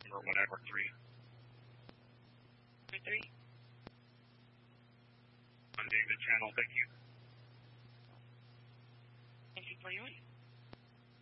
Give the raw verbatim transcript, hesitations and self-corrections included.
number whatever three. Number three. On David channel, thank you. Thank you for your